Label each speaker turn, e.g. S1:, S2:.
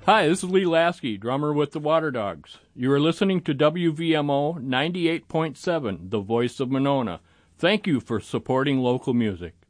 S1: Hi, this is Lee Lasky, drummer with the Water Dogs. You are listening to WVMO 98.7, the voice of Monona. Thank you for supporting local music.